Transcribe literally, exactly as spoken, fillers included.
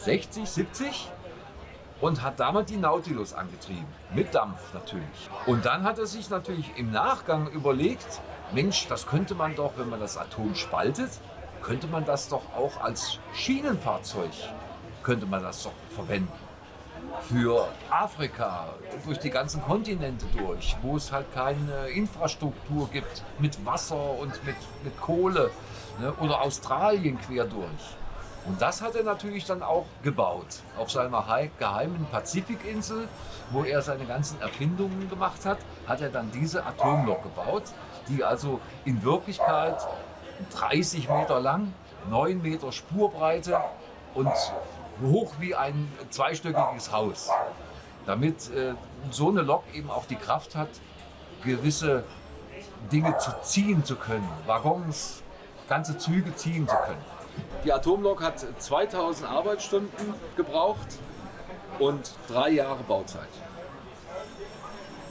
sechzig, siebzig und hat damit die Nautilus angetrieben. Mit Dampf natürlich. Und dann hat er sich natürlich im Nachgang überlegt, Mensch, das könnte man doch, wenn man das Atom spaltet, könnte man das doch auch als Schienenfahrzeug, könnte man das doch verwenden. Für Afrika, durch die ganzen Kontinente durch, wo es halt keine Infrastruktur gibt mit Wasser und mit, mit Kohle, ne? Oder Australien quer durch. Und das hat er natürlich dann auch gebaut auf seiner geheimen Pazifikinsel, wo er seine ganzen Erfindungen gemacht hat, hat er dann diese Atomlok gebaut, die also in Wirklichkeit dreißig Meter lang, neun Meter Spurbreite und hoch wie ein zweistöckiges Haus. Damit äh, so eine Lok eben auch die Kraft hat, gewisse Dinge zu ziehen zu können, Waggons, ganze Züge ziehen zu können. Die Atomlok hat zweitausend Arbeitsstunden gebraucht und drei Jahre Bauzeit.